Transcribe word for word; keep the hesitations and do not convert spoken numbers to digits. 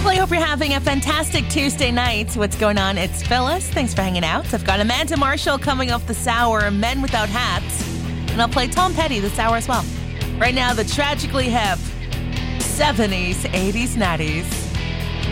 Well, I hope you're having a fantastic Tuesday night. What's going on? It's Phyllis. Thanks for hanging out. I've got Amanda Marshall coming off this hour, Men Without Hats. And I'll play Tom Petty this hour as well. Right now, the tragically hip seventies, eighties, nineties.